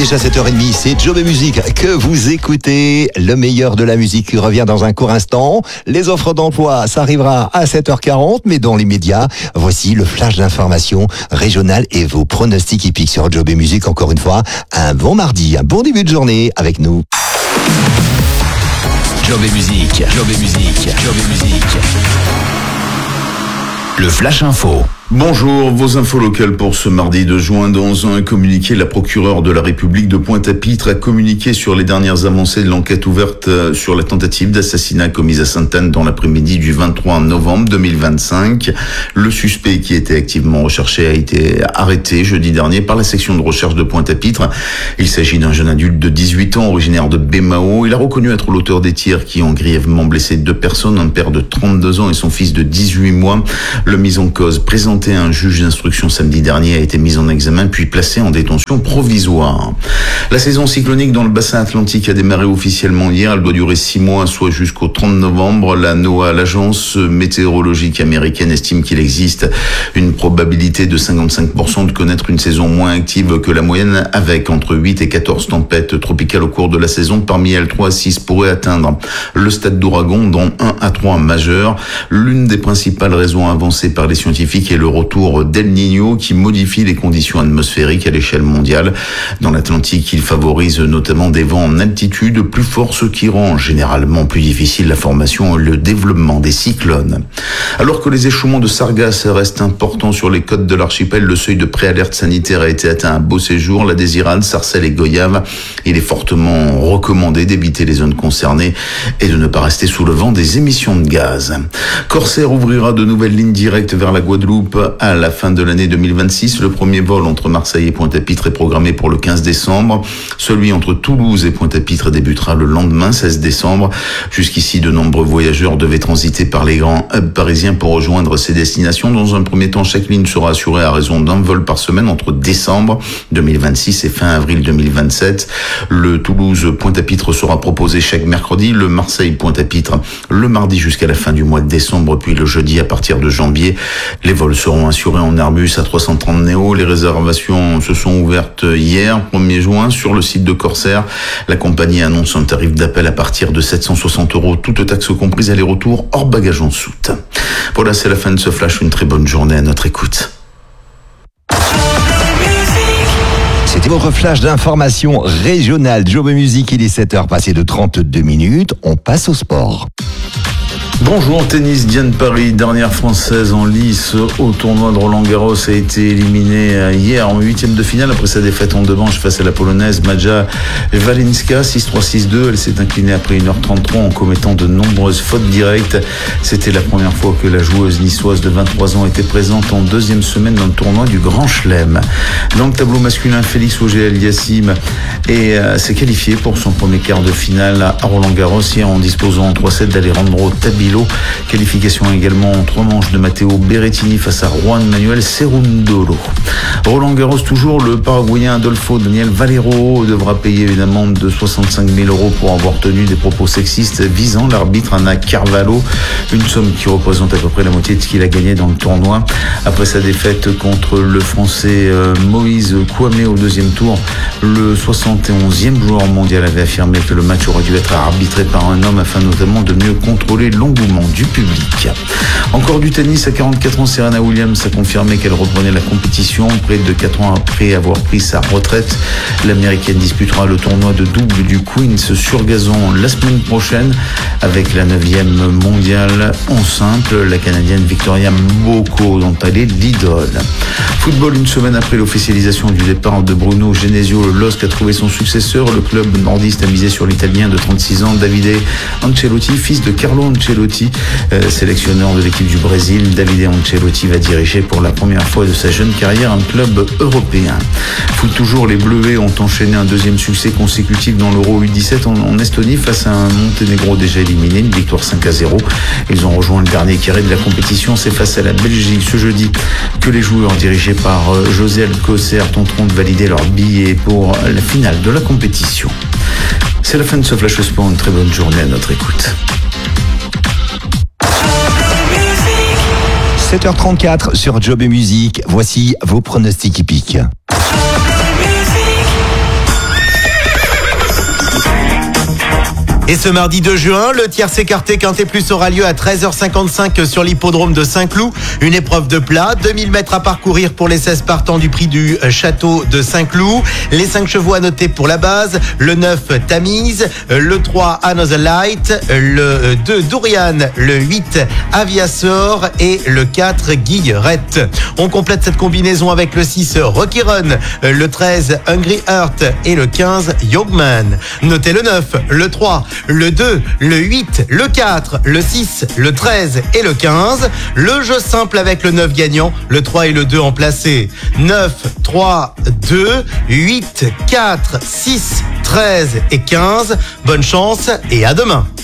déjà 7h30, c'est Job et Musique que vous écoutez. Le meilleur de la musique qui revient dans un court instant. Les offres d'emploi, ça arrivera à 7h40, mais dans l'immédiat, voici le flash d'information régionale et vos pronostics hippiques sur Job et Musique. Encore une fois, un bon mardi, un bon début de journée avec nous. Job et Musique, Job et Musique, Job et Musique. Le Flash Info. Bonjour, vos infos locales pour ce mardi 2 juin. Dans un communiqué, la procureure de la République de Pointe-à-Pitre a communiqué sur les dernières avancées de l'enquête ouverte sur la tentative d'assassinat commise à Sainte-Anne dans l'après-midi du 23 novembre 2025. Le suspect qui était activement recherché a été arrêté jeudi dernier par la section de recherche de Pointe-à-Pitre. Il s'agit d'un jeune adulte de 18 ans, originaire de Bémao. Il a reconnu être l'auteur des tirs qui ont grièvement blessé 2 personnes, un père de 32 ans et son fils de 18 mois. Le mis en cause présenté à un juge d'instruction samedi dernier a été mis en examen puis placé en détention provisoire. La saison cyclonique dans le bassin atlantique a démarré officiellement hier. Elle doit durer 6 mois, soit jusqu'au 30 novembre. La NOAA, l'agence météorologique américaine, estime qu'il existe une probabilité de 55% de connaître une saison moins active que la moyenne, avec entre 8 et 14 tempêtes tropicales au cours de la saison. Parmi elles, 3 à 6 pourraient atteindre le stade d'ouragan, dont 1 à 3 majeurs. L'une des principales raisons avancées par les scientifiques est le retour d'El Niño qui modifie les conditions atmosphériques à l'échelle mondiale. Dans l'Atlantique, il favorise notamment des vents en altitude plus forts, ce qui rend généralement plus difficile la formation et le développement des cyclones. Alors que les échouements de sargasses restent importants sur les côtes de l'archipel, le seuil de préalerte sanitaire a été atteint à Beauséjour, La Désirade, Sarcelles et Goyave. Il est fortement recommandé d'éviter les zones concernées et de ne pas rester sous le vent des émissions de gaz. Corsair ouvrira de nouvelles lignes directes vers la Guadeloupe à la fin de l'année 2026. Le premier vol entre Marseille et Pointe-à-Pitre est programmé pour le 15 décembre. Celui entre Toulouse et Pointe-à-Pitre débutera le lendemain, 16 décembre. Jusqu'ici, de nombreux voyageurs devaient transiter par les grands hubs parisiens pour rejoindre ces destinations. Dans un premier temps, chaque ligne sera assurée à raison d'un vol par semaine entre décembre 2026 et fin avril 2027. Le Toulouse-Pointe-à-Pitre sera proposé chaque mercredi, le Marseille-Pointe-à-Pitre le mardi jusqu'à la fin du mois de décembre, puis le jeudi à partir de janvier. Les vols seront assurés en Airbus à 330 Neo. Les réservations se sont ouvertes hier, 1er juin, sur le site de Corsair. La compagnie annonce un tarif d'appel à partir de 760 €, toutes taxes comprises, aller-retour hors bagage en soute. Voilà, c'est la fin de ce flash. Une très bonne journée à notre écoute. C'était votre flash d'information régionale. Job et Musique, il est 7h passé de 32 minutes. On passe au sport. Bonjour, tennis, Diane Paris, dernière française en lice au tournoi de Roland-Garros, a été éliminée hier en 8e de finale après sa défaite en 2 manches face à la polonaise Maja Walinska, 6-3, 6-2. Elle s'est inclinée après 1h33 en commettant de nombreuses fautes directes. C'était la première fois que la joueuse niçoise de 23 ans était présente en 2e semaine dans le tournoi du Grand Chelem. Dans le tableau masculin, Félix Auger-Aliassime s'est qualifié pour son premier quart de finale à Roland-Garros hier en disposant en 3-7 d'Alejandro Tabilo. Qualification également en 3 manches de Matteo Berrettini face à Juan Manuel Cerundolo. Roland Garros toujours, le Paraguayen Adolfo Daniel Valero devra payer une amende de 65 000 € pour avoir tenu des propos sexistes visant l'arbitre Ana Carvalho, une somme qui représente à peu près la moitié de ce qu'il a gagné dans le tournoi. Après sa défaite contre le Français Moïse Kouamé au 2e tour, le 71e joueur mondial avait affirmé que le match aurait dû être arbitré par un homme afin notamment de mieux contrôler l'engouement du public. Encore du tennis, à 44 ans, Serena Williams a confirmé qu'elle reprenait la compétition près de 4 ans après avoir pris sa retraite. L'Américaine disputera le tournoi de double du Queens sur gazon la semaine prochaine avec la 9e mondiale en simple, la Canadienne Victoria Mboko, dont elle est l'idole. Football, une semaine après l'officialisation du départ de Bruno Genesio, le LOSC a trouvé son successeur. Le club nordiste a misé sur l'Italien de 36 ans, Davide Ancelotti, fils de Carlo Ancelotti, sélectionneur de l'équipe du Brésil. Davide Ancelotti va diriger pour la première fois de sa jeune carrière un club européen. Foot toujours, les Bleuets ont enchaîné un 2e succès consécutif dans l'Euro U17 en Estonie face à un Monténégro déjà éliminé, une victoire 5-0. Ils ont rejoint le dernier carré de la compétition. C'est face à la Belgique ce jeudi que les joueurs dirigés par José Alcocer tenteront de valider leur billet pour la finale de la compétition. C'est la fin de ce Flash Sport. Une très bonne journée à notre écoute. 7h34 sur Job et Musique. Voici vos pronostics hippiques. Et ce mardi 2 juin, le tiercé écarté Quintet Plus aura lieu à 13h55 sur l'hippodrome de Saint-Cloud. Une épreuve de plat, 2000 mètres à parcourir pour les 16 partants du prix du château de Saint-Cloud. Les 5 chevaux à noter pour la base, le 9 Tamise, le 3 Another Light, le 2 Dorian, le 8 Aviasor et le 4 Guillerette. On complète cette combinaison avec le 6 Rocky Run, le 13 Hungry Heart et le 15 Youngman. Notez le 9, le 3, le 2, le 8, le 4, le 6, le 13 et le 15. Le jeu simple avec le 9 gagnant, le 3 et le 2 en placé. 9, 3, 2, 8, 4, 6, 13 et 15. Bonne chance et à demain.